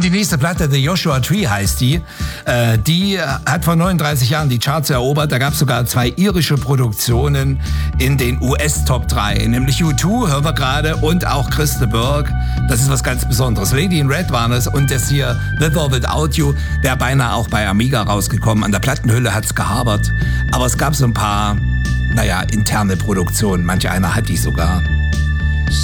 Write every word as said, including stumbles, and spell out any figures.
die nächste Platte, The Joshua Tree heißt die, äh, die hat vor neununddreißig Jahren die Charts erobert. Da gab es sogar zwei irische Produktionen in den U S-Top drei, nämlich U zwei, hören wir gerade, und auch Chris de Burgh. Das ist was ganz Besonderes. Lady in Red waren es und das hier, With or Without You, wäre beinahe auch bei Amiga rausgekommen. An der Plattenhülle hat's gehabert, aber es gab so ein paar, naja, interne Produktionen. Manch einer hat die sogar.